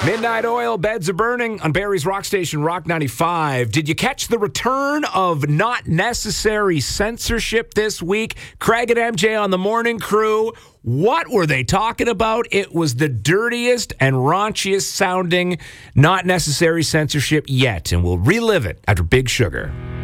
Midnight Oil, Beds are Burning on Barrie's Rock Station, Rock 95. Did you catch the return of not necessary censorship this week? Craig and MJ on the morning crew. What were they talking about? It was the dirtiest and raunchiest sounding not necessary censorship yet, and we'll relive it after Big Sugar.